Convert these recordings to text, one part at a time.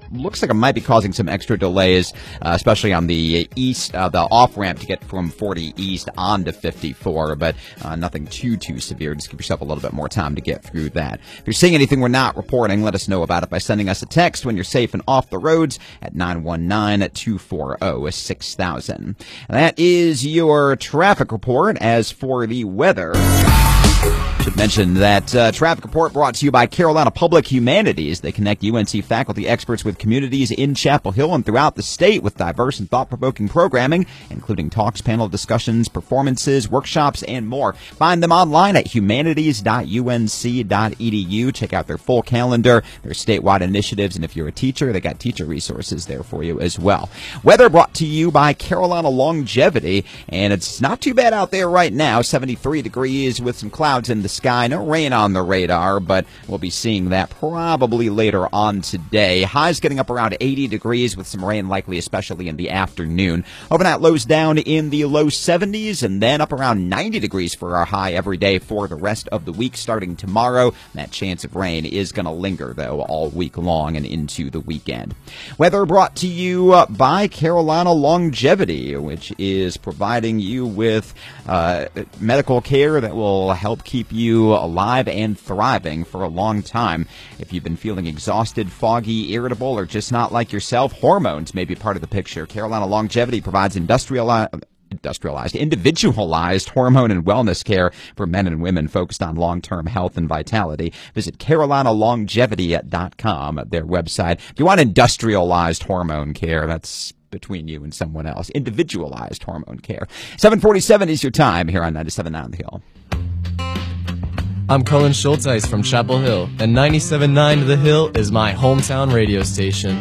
looks like it might be causing some extra delays, especially on the east, the off-ramp to get from 40 east onto 54, but nothing too severe. Just give yourself a little bit more time to get through that. If you're seeing anything we're not reporting, let us know about it by sending us a text when you're safe and off the roads at 919-240-6000. That is your traffic report. As for the weather, should mention that traffic report brought to you by Carolina Public Humanities. They connect UNC faculty experts with communities in Chapel Hill and throughout the state with diverse and thought-provoking programming, including talks, panel discussions, performances, workshops, and more. Find them online at humanities.unc.edu. Check out their full calendar, their statewide initiatives, and if you're a teacher, they got teacher resources there for you as well. Weather brought to you by Carolina Longevity, and it's not too bad out there right now. 73 degrees with some clouds in the sky. No rain on the radar, but we'll be seeing that probably later on today. Highs getting up around 80 degrees with some rain likely, especially in the afternoon. Overnight lows down in the low 70s and then up around 90 degrees for our high every day for the rest of the week starting tomorrow. That chance of rain is going to linger, though, all week long and into the weekend. Weather brought to you by Carolina Longevity, which is providing you with medical care that will help keep you alive and thriving for a long time. If you've been feeling exhausted, foggy, irritable, or just not like yourself, hormones may be part of the picture. Carolina Longevity provides individualized hormone and wellness care for men and women focused on long-term health and vitality. Visit carolinalongevity.com, their website. If you want industrialized hormone care, that's between you and someone else. Individualized hormone care. 7:47 is your time here on 97.9 The Hill. I'm Cullen Schulteis from Chapel Hill, and 97.9 The Hill is my hometown radio station.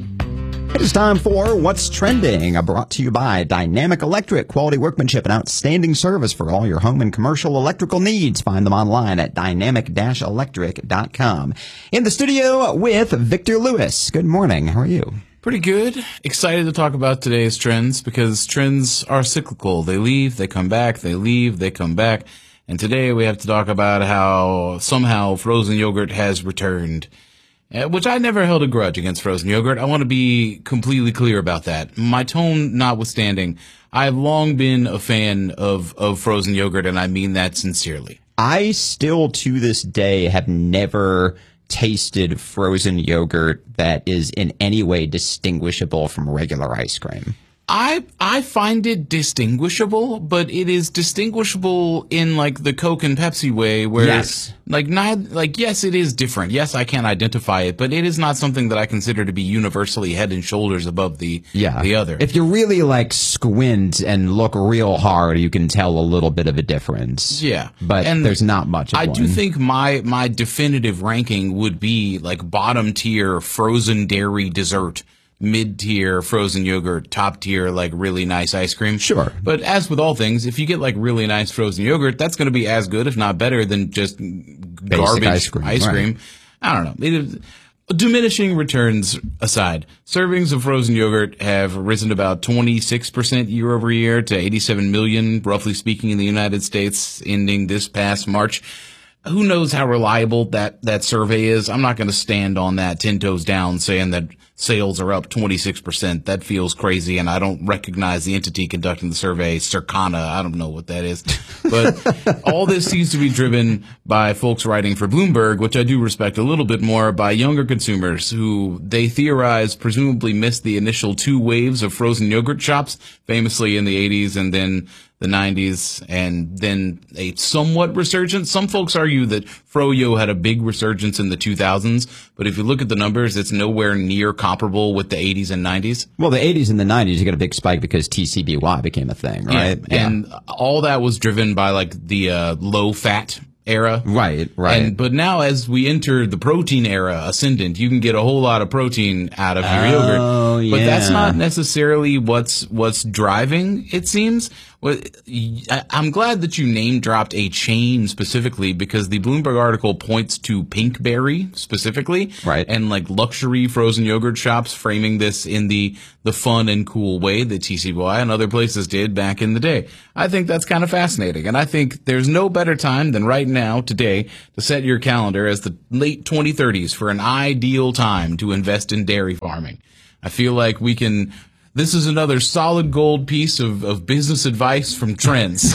It is time for What's Trending, brought to you by Dynamic Electric. Quality workmanship and outstanding service for all your home and commercial electrical needs. Find them online at dynamic-electric.com. In the studio with Victor Lewis. Good morning. How are you? Pretty good. Excited to talk about today's trends because trends are cyclical. They leave, they come back, they leave, they come back. And today we have to talk about how somehow frozen yogurt has returned, which I never held a grudge against frozen yogurt. I want to be completely clear about that. My tone notwithstanding, I've long been a fan of frozen yogurt, and I mean that sincerely. I still, to this day, have never tasted frozen yogurt that is in any way distinguishable from regular ice cream. I find it distinguishable, but it is distinguishable in like the Coke and Pepsi way, where yes, yes, it is different. Yes, I can identify it, but it is not something that I consider to be universally head and shoulders above the other. If you really like squint and look real hard, you can tell a little bit of a difference. Yeah, but there's not much of I one. do think my definitive ranking would be like bottom tier frozen dairy dessert, mid-tier frozen yogurt, top tier like really nice ice cream. Sure. But as with all things, if you get like really nice frozen yogurt, that's going to be as good, if not better, than just garbage ice cream. Right. I don't know. Diminishing returns aside, servings of frozen yogurt have risen about 26% year over year to 87 million, roughly speaking, in the United States, ending this past March. Who knows how reliable that survey is? I'm not going to stand on that 10 toes down saying that sales are up 26%. That feels crazy, and I don't recognize the entity conducting the survey, Circana. I don't know what that is. But all this seems to be driven by folks writing for Bloomberg, which I do respect a little bit more, by younger consumers who they theorize presumably missed the initial two waves of frozen yogurt shops, famously in the 80s and then the 90s, and then a somewhat resurgence. Some folks argue that Froyo had a big resurgence in the 2000s, but if you look at the numbers, it's nowhere near comparable with the 80s and 90s. Well, the 80s and the 90s, you got a big spike because TCBY became a thing, right? Yeah. And all that was driven by like the low-fat era. Right. But now as we enter the protein era ascendant, you can get a whole lot of protein out of your yogurt. But that's not necessarily what's driving, it seems. Well, I'm glad that you name dropped a chain specifically, because the Bloomberg article points to Pinkberry specifically, right? And like luxury frozen yogurt shops framing this in the fun and cool way that TCBY and other places did back in the day. I think that's kind of fascinating, and I think there's no better time than right now now, today, to set your calendar as the late 2030s for an ideal time to invest in dairy farming. I feel like this is another solid gold piece of business advice from Trends.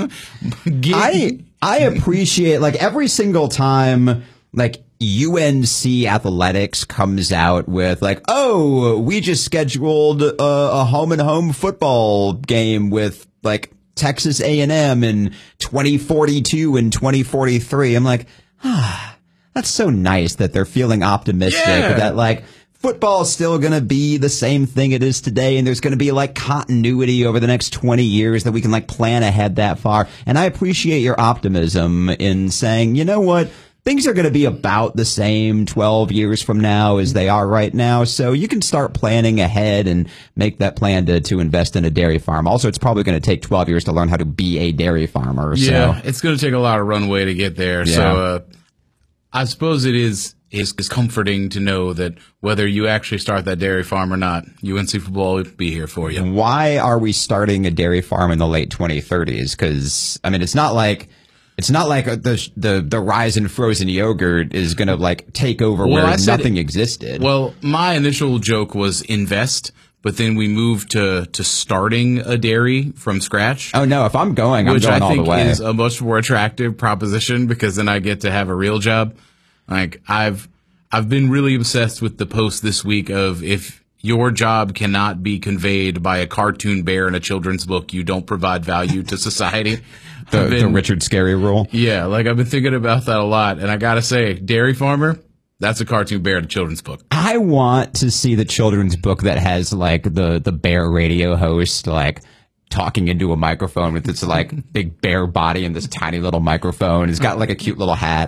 I appreciate, like, every single time, like, UNC Athletics comes out with, like, oh, we just scheduled a home-and-home football game with, like, Texas A&M in 2042 and 2043. I'm like, that's so nice that they're feeling optimistic that, like, football's still going to be the same thing it is today, and there's going to be, like, continuity over the next 20 years that we can, like, plan ahead that far. And I appreciate your optimism in saying, you know what? Things are going to be about the same 12 years from now as they are right now. So you can start planning ahead and make that plan to invest in a dairy farm. Also, it's probably going to take 12 years to learn how to be a dairy farmer. Yeah, it's going to take a lot of runway to get there. Yeah. So I suppose it is comforting to know that whether you actually start that dairy farm or not, UNC football will be here for you. Why are we starting a dairy farm in the late 2030s? Because, I mean, it's not like the rise in frozen yogurt is going to, like, take over where nothing existed. Well, my initial joke was invest, but then we moved to starting a dairy from scratch. Oh no, if I'm going all the way. Which I think is a much more attractive proposition because then I get to have a real job. Like, I've been really obsessed with the post this week of if your job cannot be conveyed by a cartoon bear in a children's book, you don't provide value to society. The Richard Scarry rule. Yeah, like, I've been thinking about that a lot, and I gotta say, dairy farmer, that's a cartoon bear in a children's book. I want to see the children's book that has, like, the bear radio host, like, talking into a microphone with this, like, big bear body and this tiny little microphone. He's got, like, a cute little hat.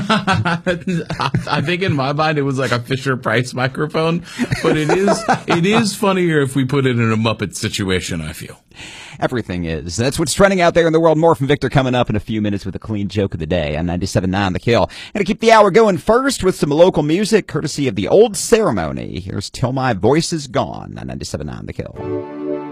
I think in my mind it was like a Fisher-Price microphone, but it is funnier if we put it in a Muppet situation, I feel. Everything is. That's what's trending out there in the world. More from Victor coming up in a few minutes with a clean joke of the day on 97.9 The Kill. And to keep the hour going first with some local music, courtesy of The Old Ceremony. Here's Till My Voice Is Gone on 97.9 The Kill.